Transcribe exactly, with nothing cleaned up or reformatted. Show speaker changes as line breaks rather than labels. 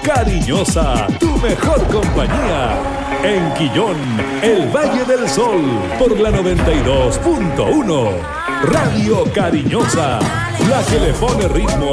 Cariñosa, tu mejor compañía. En Quillón, el Valle del Sol, por la noventa y dos punto uno. Radio Cariñosa, la que le pone ritmo